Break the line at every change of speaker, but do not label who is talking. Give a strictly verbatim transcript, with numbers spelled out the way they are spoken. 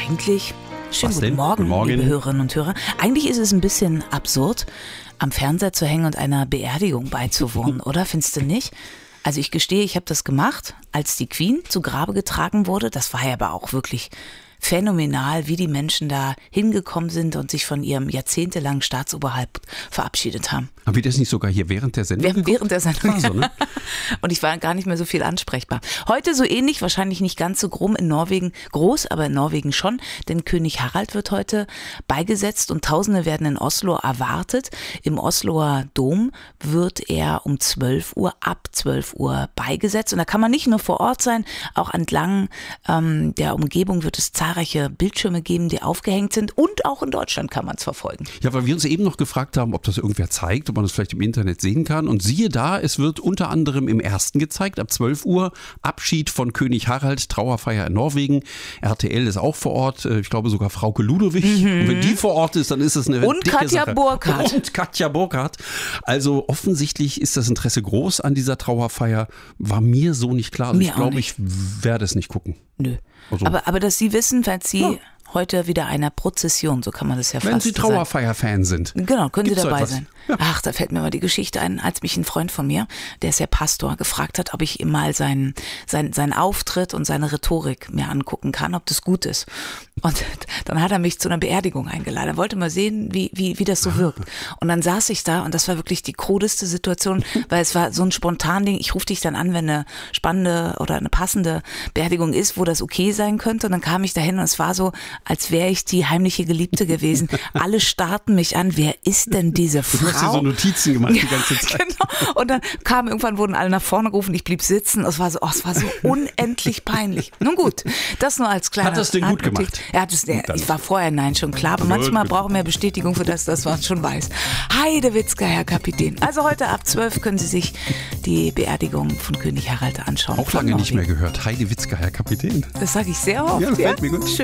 eigentlich, schönen
Was
guten
denn?
Morgen,
Guten Morgen,
liebe Hörerinnen und Hörer. Eigentlich ist es ein bisschen absurd, am Fernseher zu hängen und einer Beerdigung beizuwohnen, oder? Findest du nicht? Also ich gestehe, ich habe das gemacht, als die Queen zu Grabe getragen wurde. Das war ja aber auch wirklich phänomenal, wie die Menschen da hingekommen sind und sich von ihrem jahrzehntelangen Staatsoberhaupt verabschiedet haben.
Haben wir das nicht sogar hier während der Sendung?
Während, während der Sendung.
War so, ne?
Und ich war gar nicht mehr so viel ansprechbar. Heute so ähnlich, wahrscheinlich nicht ganz so groß in Norwegen, groß, aber in Norwegen schon, denn König Harald wird heute beigesetzt und Tausende werden in Oslo erwartet. Im Osloer Dom wird er um zwölf Uhr, ab zwölf Uhr beigesetzt und da kann man nicht nur vor Ort sein, auch entlang ähm, der Umgebung wird es zahlreiche Bildschirme geben, die aufgehängt sind und auch in Deutschland kann man es verfolgen.
Ja, weil wir uns eben noch gefragt haben, ob das irgendwer zeigt, ob man das vielleicht im Internet sehen kann. Und siehe da, es wird unter anderem im Ersten gezeigt, ab zwölf Uhr, Abschied von König Harald, Trauerfeier in Norwegen. R T L ist auch vor Ort, ich glaube sogar Frauke Ludowig. Mhm. Und wenn die vor Ort ist, dann ist es eine
und
dicke
Katja
Sache.
Burkhardt.
Und Katja Burkhardt. Also offensichtlich ist das Interesse groß an dieser Trauerfeier. War mir so nicht klar. Also
Mir
ich glaube, ich werde es nicht gucken.
Nö.
Also,
aber, aber dass Sie wissen, falls Sie
ja.
heute wieder einer Prozession, so kann man das ja
Wenn
fast
Sie
sagen.
Trauerfeier-Fan sind.
Genau, können
Gibt's
Sie
so
dabei
etwas?
sein.
Ja.
Ach, da fällt mir mal die Geschichte ein, als mich ein Freund von mir, der ist ja Pastor, gefragt hat, ob ich ihm mal seinen, sein, seinen Auftritt und seine Rhetorik mir angucken kann, ob das gut ist. Und dann hat er mich zu einer Beerdigung eingeladen. Er wollte mal sehen, wie, wie, wie das so wirkt. Und dann saß ich da und das war wirklich die krudeste Situation, weil es war so ein spontan Ding. Ich rufe dich dann an, wenn eine spannende oder eine passende Beerdigung ist, wo das okay sein könnte. Und dann kam ich dahin und es war so, als wäre ich die heimliche Geliebte gewesen. Alle starrten mich an. Wer ist denn diese Frau?
Du hast dir so Notizen gemacht die ganze Zeit.
Genau. Und dann kam irgendwann, wurden alle nach vorne gerufen, ich blieb sitzen. Es war so, oh, es war so unendlich peinlich. Nun gut, das nur als kleiner.
Hat das denn gut gemacht?
Ja, hat es, der, ich war vorher, nein, schon klar. Aber
Gut,
manchmal
gut.
brauchen wir Bestätigung für das, dass man es schon weiß. Heidewitzka, Herr Kapitän. Also heute ab zwölf können Sie sich die Beerdigung von König Harald anschauen.
Auch lange nicht mehr gehört. Heidi Witzka, Herr Kapitän.
Das sage ich sehr oft.
Ja, das fällt mir gut.
Schön.